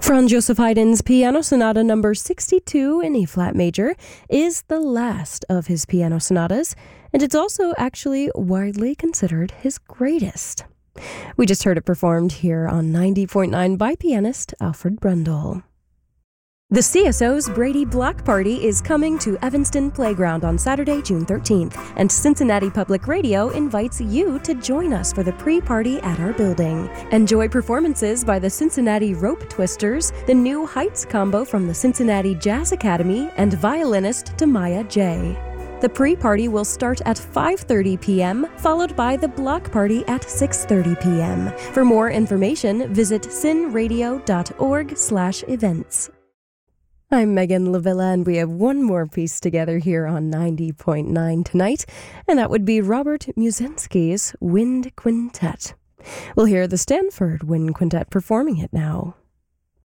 Franz Joseph Haydn's Piano Sonata number 62 in E-flat major is the last of his piano sonatas, and it's also actually widely considered his greatest. We just heard it performed here on 90.9 by pianist Alfred Brundle. The CSO's Brady Block Party is coming to Evanston Playground on Saturday, June 13th, and Cincinnati Public Radio invites you to join us for the pre-party at our building. Enjoy performances by the Cincinnati Rope Twisters, the New Heights combo from the Cincinnati Jazz Academy, and violinist Tamaya J. The pre-party will start at 5:30 p.m., followed by the block party at 6:30 p.m. For more information, visit cinradio.org/events. I'm Megan Lavilla, and we have one more piece together here on 90.9 tonight, and that would be Robert Muszynski's Wind Quintet. We'll hear the Stanford Wind Quintet performing it now.